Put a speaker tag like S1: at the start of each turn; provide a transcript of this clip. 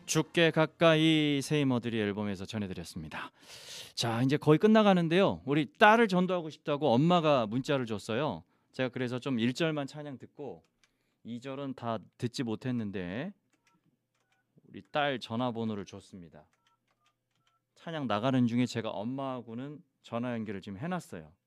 S1: 죽게 가까이 세이머들이 앨범에서 전해드렸습니다. 자, 이제 거의 끝나가는데요. 우리 딸을 전도하고 싶다고 엄마가 문자를 줬어요. 제가 그래서 좀 1절만 찬양 듣고 2절은 다 듣지 못했는데 우리 딸 전화번호를 줬습니다. 찬양 나가는 중에 제가 엄마하고는 전화 연결을 지금 해놨어요.